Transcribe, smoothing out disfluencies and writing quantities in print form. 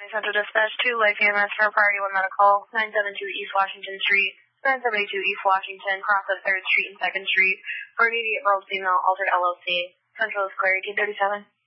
Central Dispatch 2, Life EMS for Priority 1 Medical, 972 East Washington Street, 972 East Washington, cross at 3rd Street and 2nd Street, for immediate world female altered LLC. Central is clear, 1837.